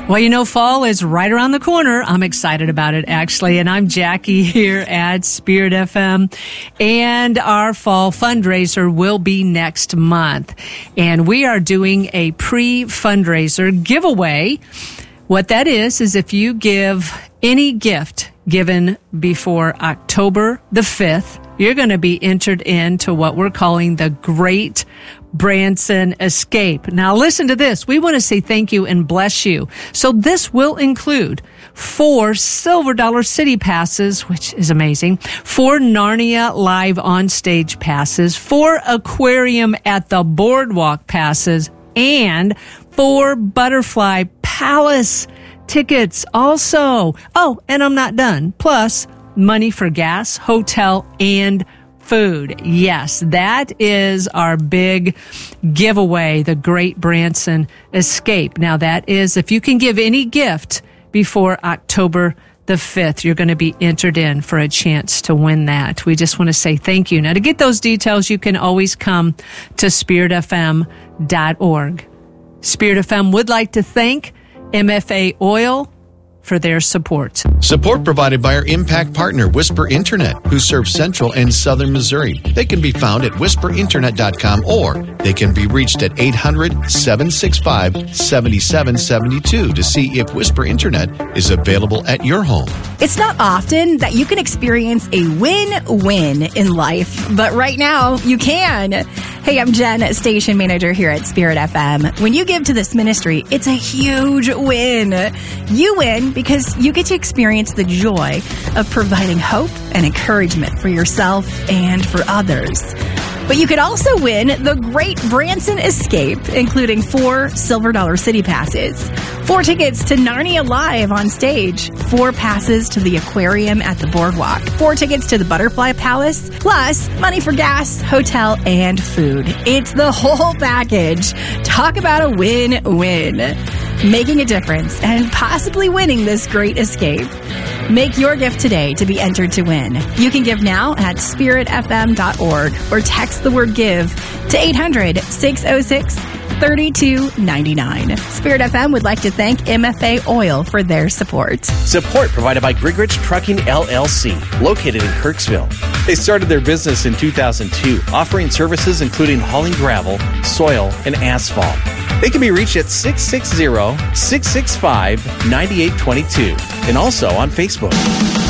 Well, fall is right around the corner. I'm excited about it, actually. And I'm Jackie here at Spirit FM. And our fall fundraiser will be next month. And we are doing a pre-fundraiser giveaway. What that is if you give any gift given before October the 5th, you're going to be entered into what we're calling the Great Branson Escape. Now listen to this. We want to say thank you and bless you. So this will include 4 Silver Dollar City passes, which is amazing, 4 Narnia Live on Stage passes, 4 Aquarium at the Boardwalk passes, and 4 Butterfly Palace tickets also. Oh, and I'm not done. Plus, money for gas, hotel, and food. Yes, that is our big giveaway, the Great Branson Escape. Now, that is, if you can give any gift before October the 5th, you're going to be entered in for a chance to win that. We just want to say thank you. Now, to get those details, you can always come to spiritfm.org. Spirit FM would like to thank MFA Oil for their support. Support provided by our impact partner, Whisper Internet, who serves Central and Southern Missouri. They can be found at whisperinternet.com, or they can be reached at 800-765-7772 to see if Whisper Internet is available at your home. It's not often that you can experience a win-win in life, but right now you can. Hey, I'm Jen, station manager here at Spirit FM. When you give to this ministry, it's a huge win. You win because you get to experience the joy of providing hope and encouragement for yourself and for others. But you could also win the Great Branson Escape, including 4 Silver Dollar City passes, 4 tickets to Narnia Live on Stage, 4 passes to the Aquarium at the Boardwalk, 4 tickets to the Butterfly Palace, plus money for gas, hotel, and food. It's the whole package. Talk about a win-win. Making a difference and possibly winning this great escape. Make your gift today to be entered to win. You can give now at spiritfm.org or text the word GIVE to 800-606-3299. Spirit FM would like to thank MFA Oil for their support. Support provided by Grigorich Trucking LLC, located in Kirksville. They started their business in 2002, offering services including hauling gravel, soil, and asphalt. They can be reached at 660-665-9822 and also on Facebook.